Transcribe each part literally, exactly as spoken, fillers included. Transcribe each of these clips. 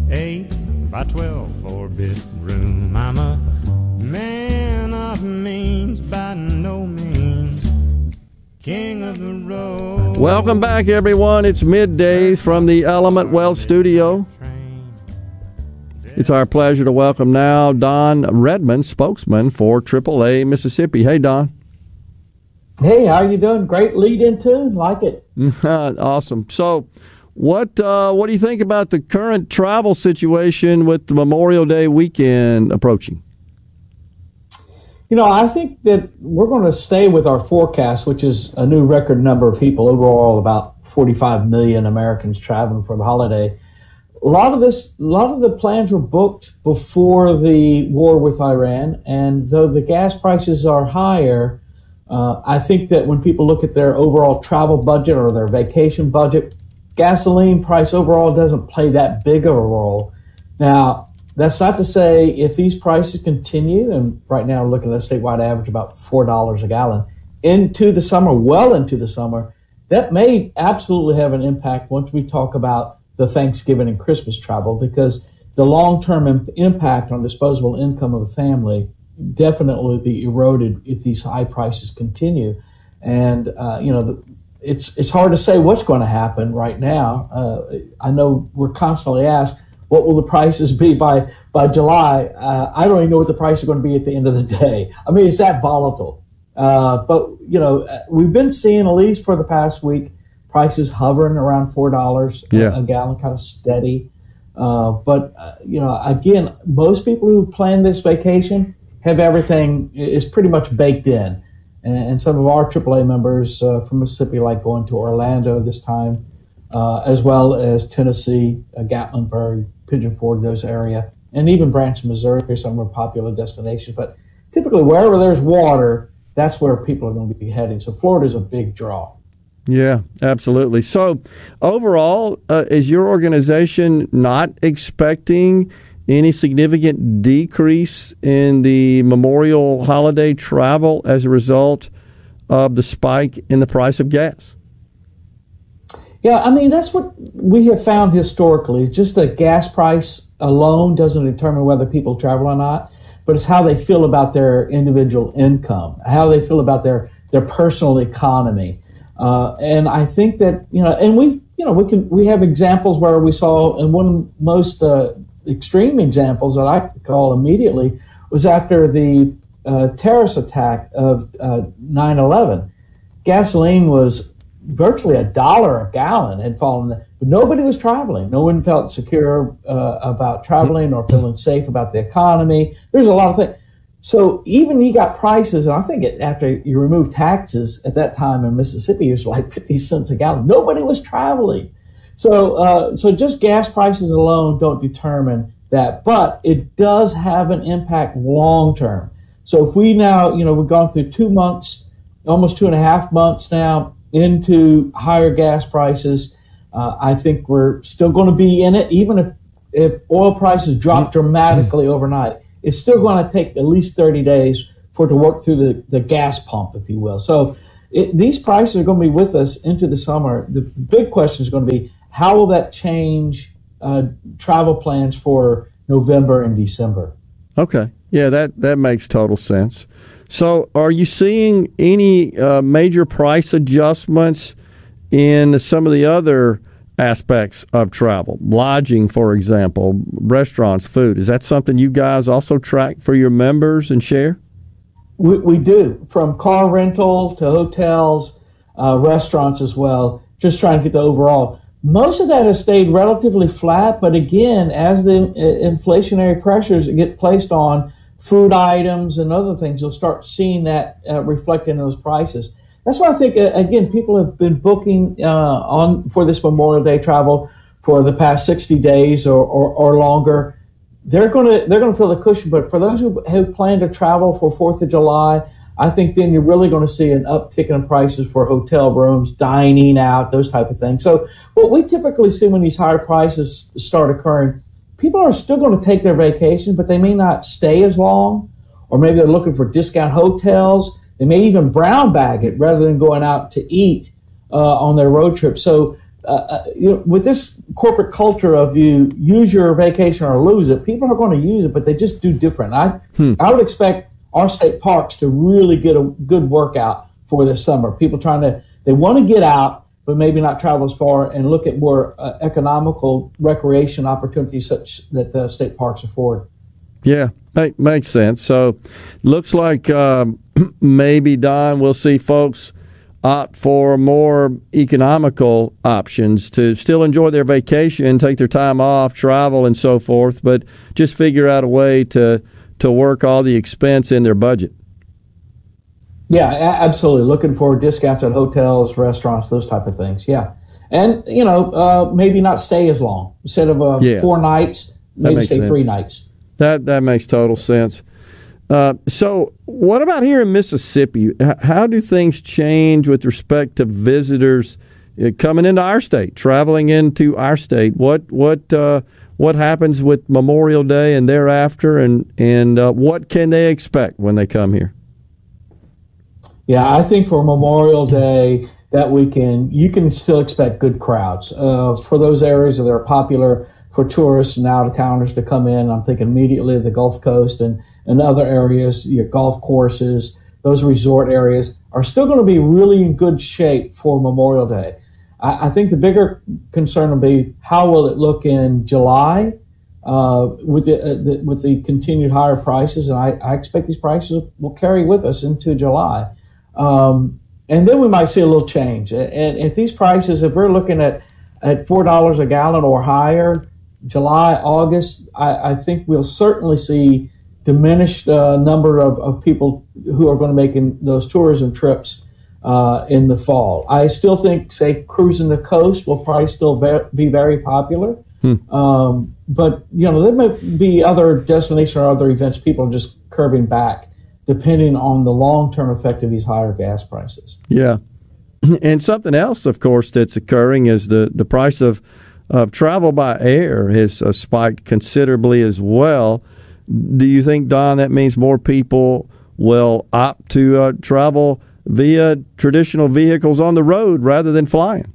eight by twelve four-bedroom. I'm a man of means by no means, king of the road. Welcome back, everyone. It's middays from the Element Wealth Studio. It's our pleasure to welcome now Don Redmond, spokesman for triple A Mississippi. Hey, Don. Hey, how you doing? Great lead-in tune. Like it. Awesome. So, what uh, what do you think about the current travel situation with the Memorial Day weekend approaching? You know, I think that we're going to stay with our forecast, which is a new record number of people overall, about forty-five million Americans traveling for the holiday. A lot of this, a lot of the plans were booked before the war with Iran, and though the gas prices are higher, uh, I think that when people look at their overall travel budget or their vacation budget, gasoline price overall doesn't play that big of a role. Now, that's not to say if these prices continue, and right now we're looking at a statewide average about four dollars a gallon, into the summer, well into the summer, that may absolutely have an impact once we talk about the Thanksgiving and Christmas travel, because the long-term imp- impact on disposable income of the family definitely be eroded if these high prices continue. And, uh, you know, the, it's it's hard to say what's going to happen right now. Uh, I know we're constantly asked, what will the prices be by, by July? Uh, I don't even know what the price is going to be at the end of the day. I mean, it's that volatile. Uh, but, you know, we've been seeing, at least for the past week, prices hovering around four dollars yeah. a, a gallon, kind of steady. Uh, but, uh, you know, again, most people who plan this vacation have everything is pretty much baked in. And, and some of our triple A members uh, from Mississippi like going to Orlando this time, uh, as well as Tennessee, uh, Gatlinburg, Pigeon Forge, those area, and even Branson, Missouri, some more popular destinations. But typically wherever there's water, that's where people are going to be heading. So Florida's a big draw. Yeah, absolutely. So overall, uh, is your organization not expecting any significant decrease in the Memorial holiday travel as a result of the spike in the price of gas? Yeah, I mean, that's what we have found historically. Just the gas price alone doesn't determine whether people travel or not, but it's how they feel about their individual income, how they feel about their, their personal economy. Uh, and I think that, you know, and we, you know, we can, we have examples where we saw, and one of the most uh, extreme examples that I call immediately was after the uh, terrorist attack of uh, nine eleven. Gasoline was virtually a dollar a gallon had fallen, but nobody was traveling. No one felt secure uh, about traveling or feeling safe about the economy. There's a lot of things. So even you got prices, and I think it, after you remove taxes at that time in Mississippi, it was like fifty cents a gallon. Nobody was traveling. So uh, so just gas prices alone don't determine that, but it does have an impact long term. So if we now, you know, we've gone through two months, almost two and a half months now into higher gas prices, uh, I think we're still going to be in it, even if, if oil prices drop dramatically overnight. It's still going to take at least thirty days for it to work through the, the gas pump, if you will. So it, these prices are going to be with us into the summer. The big question is going to be, how will that change uh, travel plans for November and December? Okay. Yeah, that, that makes total sense. So are you seeing any uh, major price adjustments in some of the other aspects of travel? Lodging, for example, restaurants, food. Is that something you guys also track for your members and share? We, we do, from car rental to hotels, uh, restaurants as well, just trying to get the overall. Most of that has stayed relatively flat, but again, as the inflationary pressures get placed on food items and other things, you'll start seeing that uh, reflected in those prices. That's why I think, uh, again, people have been booking uh, on for this Memorial Day travel for the past sixty days or, or, or longer. They're going to they're going to feel the cushion. But for those who have planned to travel for fourth of July, I think then you're really going to see an uptick in prices for hotel rooms, dining out, those type of things. So what we typically see when these higher prices start occurring, people are still going to take their vacation, but they may not stay as long, or maybe they're looking for discount hotels. They may even brown bag it rather than going out to eat uh, on their road trip. So uh, you know, with this corporate culture of you use your vacation or lose it, people are going to use it, but they just do different. I hmm. I would expect our state parks to really get a good workout for this summer. People trying to, they want to get out, but maybe not travel as far and look at more uh, economical recreation opportunities such that the state parks afford. Yeah, make, makes sense. So looks like um, maybe, Don, we'll see folks opt for more economical options to still enjoy their vacation, take their time off, travel, and so forth, but just figure out a way to to work all the expense in their budget. Yeah, absolutely. Looking for discounts at hotels, restaurants, those type of things. Yeah. And, you know, uh, maybe not stay as long. Instead of uh, yeah. four nights, maybe stay sense. three nights. That that makes total sense. Uh, so what about here in Mississippi? How do things change with respect to visitors coming into our state, traveling into our state? What what uh, what happens with Memorial Day and thereafter, and, and uh, what can they expect when they come here? Yeah, I think for Memorial Day, that weekend, you can still expect good crowds. Uh, for those areas that are popular for tourists and out-of-towners to come in, I'm thinking immediately of the Gulf Coast and, and other areas, your golf courses, those resort areas are still going to be really in good shape for Memorial Day. I, I think the bigger concern will be how will it look in July uh, with, the, uh, the, with the continued higher prices, and I, I expect these prices will carry with us into July. Um, and then we might see a little change. And if these prices, if we're looking at, at four dollars a gallon or higher, July, August, I, I think we'll certainly see diminished uh, number of, of people who are going to make in those tourism trips uh, in the fall. I still think, say, cruising the coast will probably still be, be very popular. Hmm. Um, but, you know, there may be other destinations or other events people are just curbing back, depending on the long-term effect of these higher gas prices. Yeah. And something else, of course, that's occurring is the, the price of, of travel by air has uh, spiked considerably as well. Do you think, Don, that means more people will opt to uh, travel via traditional vehicles on the road rather than flying?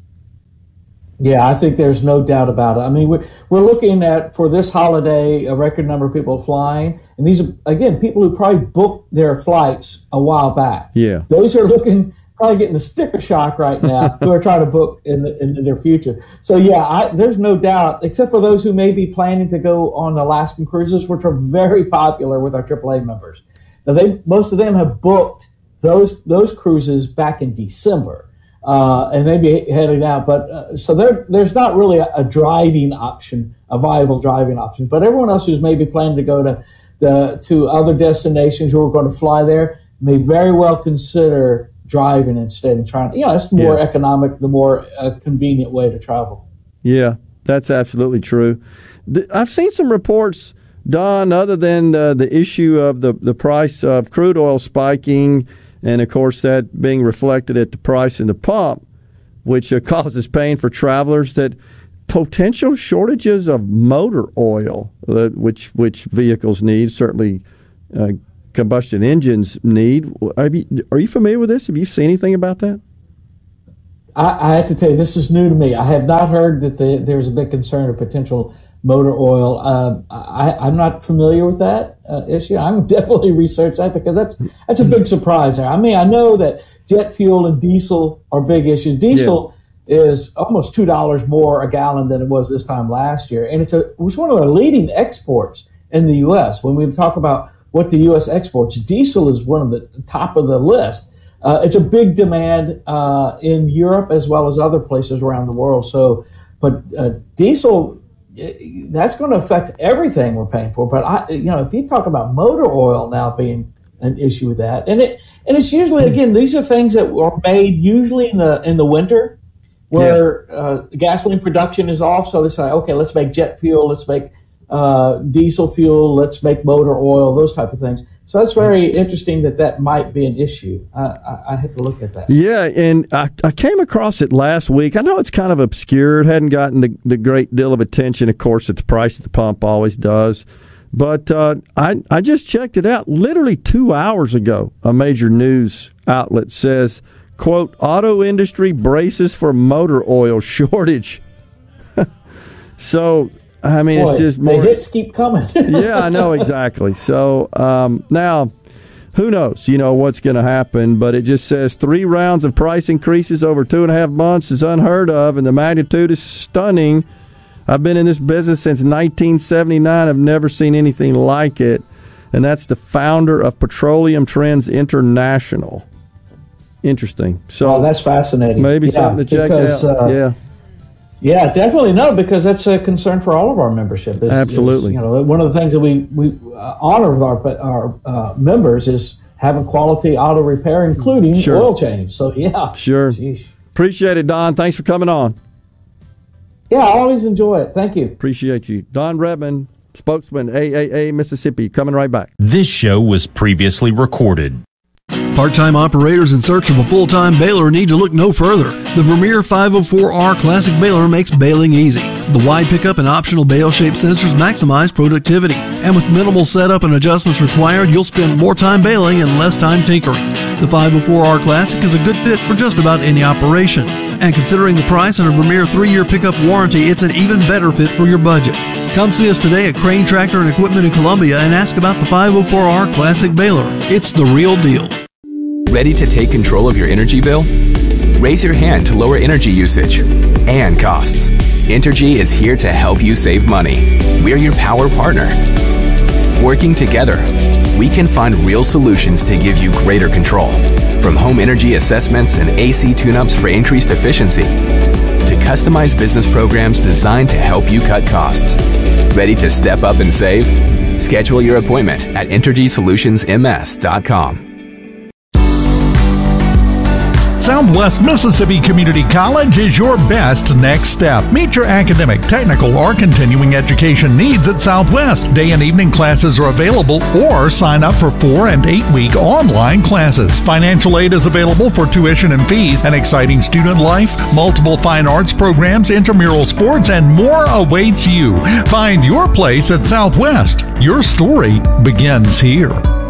Yeah, I think there's no doubt about it. I mean, we're, we're looking at, for this holiday, a record number of people flying. And these are, again, people who probably booked their flights a while back. Yeah. Those are looking, probably getting a sticker shock right now, who are trying to book in the, in the near future. So, yeah, I, there's no doubt, except for those who may be planning to go on Alaskan cruises, which are very popular with our triple A members. Now, they most of them have booked those those cruises back in December. Uh, and they be heading out, but uh, so there, there's not really a, a driving option, a viable driving option. But everyone else who's maybe planning to go to the to other destinations who are going to fly there may very well consider driving instead and trying. You know, it's the more yeah. economic, the more uh, convenient way to travel. Yeah, that's absolutely true. The, I've seen some reports, Don, other than uh, the issue of the the price of crude oil spiking. And, of course, that being reflected at the price in the pump, which uh, causes pain for travelers, that potential shortages of motor oil, uh, which which vehicles need, certainly uh, combustion engines need. Are you, are you familiar with this? Have you seen anything about that? I, I have to tell you, this is new to me. I have not heard that the, there's a big concern of potential motor oil. Uh, I, I'm not familiar with that uh, issue. I'm definitely research that because that's that's a big surprise there. I mean, I know that jet fuel and diesel are big issues. Diesel yeah. is almost two dollars more a gallon than it was this time last year, and it's a it was one of the leading exports in the U S. When we talk about what the U S exports, diesel is one of the top of the list. Uh, it's a big demand uh, in Europe as well as other places around the world. So, but uh, diesel, that's going to affect everything we're paying for. But I, you know, if you talk about motor oil now being an issue with that, and it and it's usually, again, these are things that are made usually in the in the winter, where yeah. uh, gasoline production is off. So they say, okay, let's make jet fuel, let's make uh, diesel fuel, let's make motor oil, those type of things. So that's very interesting that that might be an issue. I, I, I had to look at that. Yeah, and I, I came across it last week. I know it's kind of obscure. It hadn't gotten the, the great deal of attention, of course, that the price at the pump always does. But uh, I, I just checked it out. Literally two hours ago, a major news outlet says quote, auto industry braces for motor oil shortage. So, I mean, Boy, it's just more. The hits keep coming. Yeah, I know, exactly. So, um, now, who knows, you know, what's going to happen, but it just says three rounds of price increases over two and a half months is unheard of, and the magnitude is stunning. I've been in this business since nineteen seventy-nine. I've never seen anything like it. And that's the founder of Petroleum Trends International. Interesting. So oh, that's fascinating. Maybe yeah, something to check because, out. Uh, yeah. Yeah, definitely no, because that's a concern for all of our membership. Is, Absolutely. Is, you know, one of the things that we we uh, honor with our our uh, members is having quality auto repair, including sure. oil change. So yeah, sure. Sheesh. Appreciate it, Don. Thanks for coming on. Yeah, I always enjoy it. Thank you. Appreciate you, Don Redman, spokesman, A A A Mississippi. Coming right back. This show was previously recorded. Part-time operators in search of a full-time baler need to look no further. The Vermeer five oh four R Classic Baler makes baling easy. The wide pickup and optional bale-shaped sensors maximize productivity. And with minimal setup and adjustments required, you'll spend more time baling and less time tinkering. The five oh four R Classic is a good fit for just about any operation. And considering the price and a Vermeer three-year pickup warranty, it's an even better fit for your budget. Come see us today at Crane Tractor and Equipment in Columbia and ask about the five oh four R Classic Baler. It's the real deal. Ready to take control of your energy bill? Raise your hand to lower energy usage and costs. Entergy is here to help you save money. We're your power partner. Working together, we can find real solutions to give you greater control. From home energy assessments and A C tune-ups for increased efficiency, to customized business programs designed to help you cut costs. Ready to step up and save? Schedule your appointment at entergy solutions m s dot com. Southwest Mississippi Community College is your best next step. Meet your academic, technical, or continuing education needs at Southwest. Day and evening classes are available, or sign up for four and eight week online classes. Financial aid is available for tuition and fees, an exciting student life, multiple fine arts programs, intramural sports, and more awaits you. Find your place at Southwest. Your story begins here.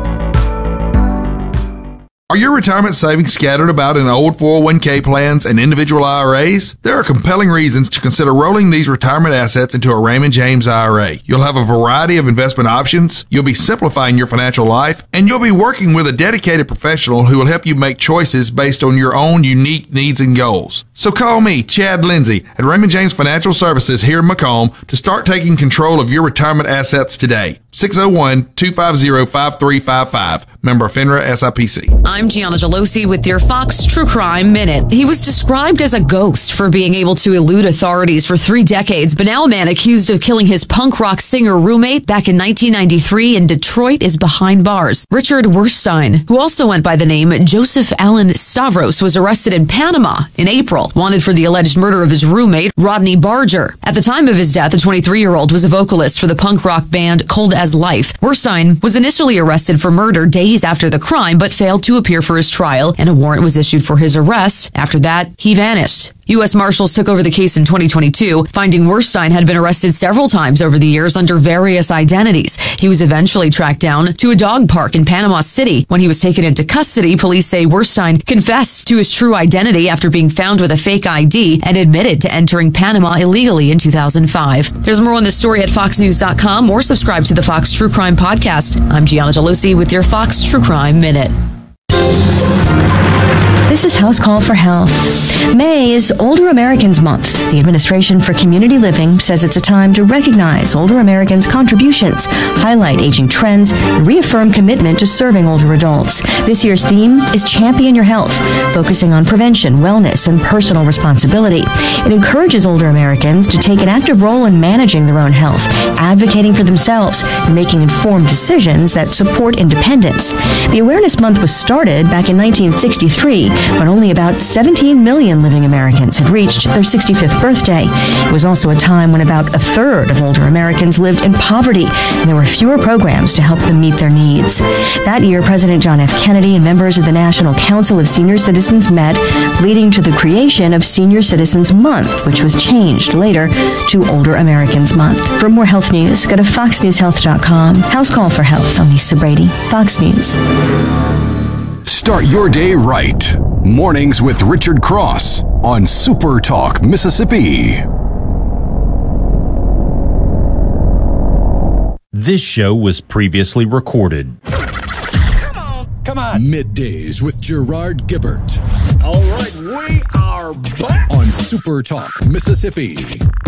Are your retirement savings scattered about in old four oh one k plans and individual I R As? There are compelling reasons to consider rolling these retirement assets into a Raymond James I R A. You'll have a variety of investment options, you'll be simplifying your financial life, and you'll be working with a dedicated professional who will help you make choices based on your own unique needs and goals. So call me, Chad Lindsay, at Raymond James Financial Services here in Macomb to start taking control of your retirement assets today. six oh one, two five zero, five three five five. Member FINRA S I P C. I'm Gianna Gelosi with your Fox True Crime Minute. He was described as a ghost for being able to elude authorities for three decades, but now a man accused of killing his punk rock singer roommate back in nineteen ninety-three in Detroit is behind bars. Richard Werstein, who also went by the name Joseph Allen Stavros, was arrested in Panama in April, wanted for the alleged murder of his roommate, Rodney Barger. At the time of his death, the twenty-three-year-old was a vocalist for the punk rock band Cold as Life. Werstein was initially arrested for murder days after the crime, but failed to appear for his trial, and a warrant was issued for his arrest. After that, he vanished. U S Marshals took over the case in twenty twenty-two, finding Werstein had been arrested several times over the years under various identities. He was eventually tracked down to a dog park in Panama City. When he was taken into custody, police say Werstein confessed to his true identity after being found with a fake I D and admitted to entering Panama illegally in two thousand five. There's more on this story at fox news dot com or subscribe to the Fox True Crime Podcast. I'm Gianna Gelosi with your Fox True Crime Minute. This is House Call for Health. May is Older Americans Month. The Administration for Community Living says it's a time to recognize older Americans' contributions, highlight aging trends, and reaffirm commitment to serving older adults. This year's theme is Champion Your Health, focusing on prevention, wellness, and personal responsibility. It encourages older Americans to take an active role in managing their own health, advocating for themselves, and making informed decisions that support independence. The Awareness Month was started back in nineteen sixty-three, when only about seventeen million living Americans had reached their sixty-fifth birthday. It was also a time when about a third of older Americans lived in poverty, and there were fewer programs to help them meet their needs. That year, President John F. Kennedy and members of the National Council of Senior Citizens met, leading to the creation of Senior Citizens Month, which was changed later to Older Americans Month. For more health news, go to fox news health dot com. House Call for Health. I'm Lisa Brady, Fox News. Start your day right Mornings with Richard Cross on Super Talk Mississippi. This show was previously recorded. Come on, come on. Middays with Gerard Gibbert All right, we are back on Super Talk Mississippi.